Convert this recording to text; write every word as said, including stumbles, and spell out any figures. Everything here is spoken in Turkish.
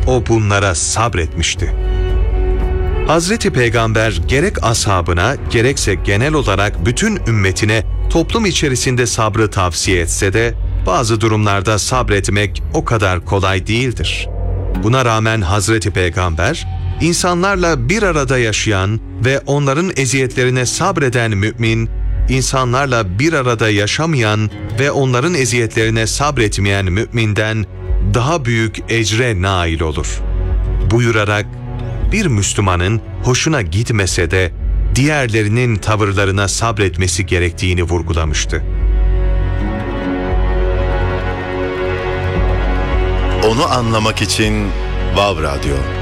o bunlara sabretmişti. Hazreti Peygamber gerek ashabına gerekse genel olarak bütün ümmetine toplum içerisinde sabrı tavsiye etse de bazı durumlarda sabretmek o kadar kolay değildir. Buna rağmen Hazreti Peygamber, insanlarla bir arada yaşayan ve onların eziyetlerine sabreden mümin, insanlarla bir arada yaşamayan ve onların eziyetlerine sabretmeyen müminden daha büyük ecre nail olur buyurarak, bir Müslümanın hoşuna gitmese de diğerlerinin tavırlarına sabretmesi gerektiğini vurgulamıştı. Onu anlamak için Vav Radyo.